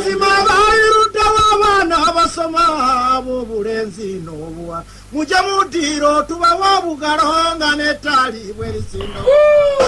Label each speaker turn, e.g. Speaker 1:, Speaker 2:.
Speaker 1: mazima bayiruta w'abaana abasoma b'obulenzi n'obuwa muje mudiiro tubawa obugalo nga n'ettaali bwe lisinda